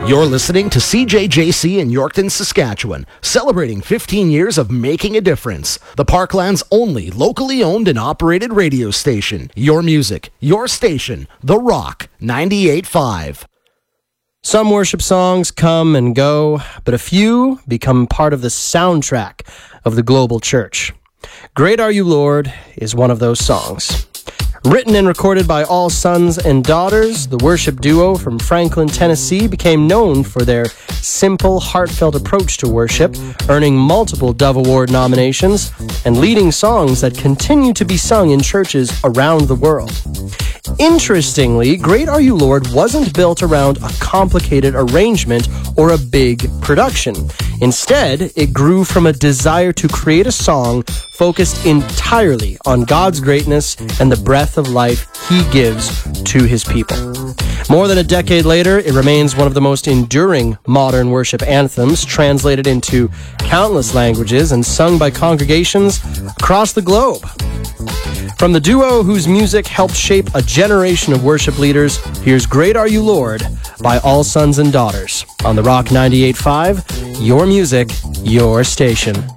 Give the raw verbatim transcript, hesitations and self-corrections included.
You're listening to C J J C in Yorkton, Saskatchewan, celebrating fifteen years of making a difference. The Parkland's only locally owned and operated radio station. Your music, your station, The Rock ninety-eight point five. Some worship songs come and go, but a few become part of the soundtrack of the global church. Great Are You, Lord is one of those songs. Written and recorded by All Sons and Daughters, the worship duo from Franklin, Tennessee became known for their simple, heartfelt approach to worship, earning multiple Dove Award nominations and leading songs that continue to be sung in churches around the world. Interestingly, Great Are You, Lord wasn't built around a complicated arrangement or a big production. Instead, it grew from a desire to create a song focused entirely on God's greatness and the breath of life He gives to His people. More than a decade later, it remains one of the most enduring modern worship anthems, translated into countless languages and sung by congregations across the globe. From the duo whose music helped shape a generation of worship leaders, here's Great Are You, Lord by All Sons and Daughters on The Rock ninety-eight point five, your music, your station.